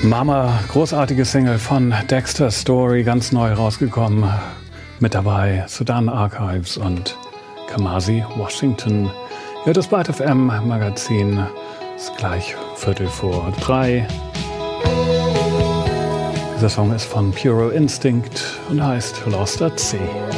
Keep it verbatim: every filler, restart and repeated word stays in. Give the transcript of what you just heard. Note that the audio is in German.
Mama, großartige Single von Dexter Story, ganz neu rausgekommen. Mit dabei Sudan Archives und Kamasi Washington. Ja, das Byte F M Magazin ist gleich Viertel vor drei. Dieser Song ist von Pure Instinct und heißt Lost at Sea.